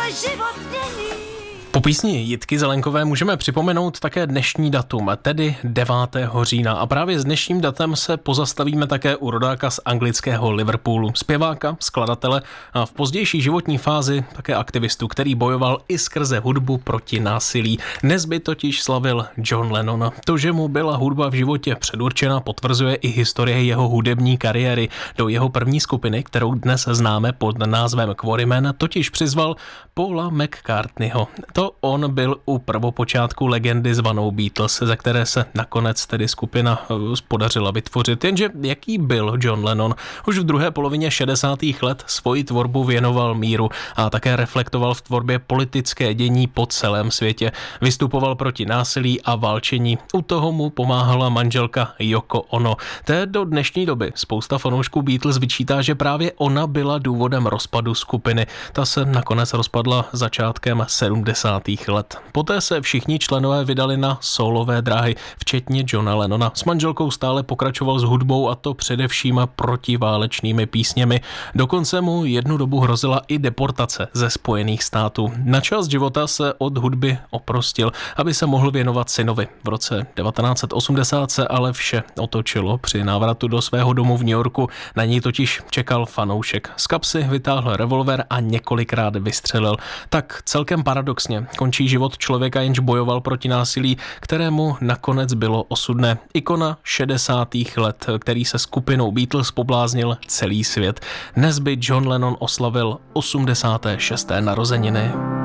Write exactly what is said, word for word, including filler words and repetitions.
můj život mění. Po písni Jitky Zelenkové můžeme připomenout také dnešní datum, tedy devátého října. A právě s dnešním datem se pozastavíme také u rodáka z anglického Liverpoolu. Zpěváka, skladatele a v pozdější životní fázi také aktivistu, který bojoval i skrze hudbu proti násilí. Dnes by totiž slavil John Lennon. To, že mu byla hudba v životě předurčena, potvrzuje i historie jeho hudební kariéry. Do jeho první skupiny, kterou dnes známe pod názvem Quarrymen, totiž přizval Paula McCartneyho. To on byl u prvopočátku legendy zvanou Beatles, ze které se nakonec tedy skupina podařila vytvořit. Jenže jaký byl John Lennon? Už v druhé polovině šedesátých let svoji tvorbu věnoval míru a také reflektoval v tvorbě politické dění po celém světě. Vystupoval proti násilí a válčení. U toho mu pomáhala manželka Yoko Ono. Té do dnešní doby spousta fanoušků Beatles vyčítá, že právě ona byla důvodem rozpadu skupiny. Ta se nakonec rozpadla začátkem sedmdesátých let. Poté se všichni členové vydali na solové dráhy, včetně Johna Lennona. S manželkou stále pokračoval s hudbou, a to především protiválečnými písněmi. Dokonce mu jednu dobu hrozila i deportace ze Spojených států. Na část života se od hudby oprostil, aby se mohl věnovat synovi. V roce devatenáct set osmdesát se ale vše otočilo při návratu do svého domu v New Yorku. Na něj totiž čekal fanoušek. Z kapsy vytáhl revolver a několikrát vystřelil. Tak celkem paradoxně končí život člověka, jenž bojoval proti násilí, kterému nakonec bylo osudné. Ikona šedesátých let, který se skupinou Beatles pobláznil celý svět. Dnes by John Lennon oslavil osmdesáté šesté narozeniny.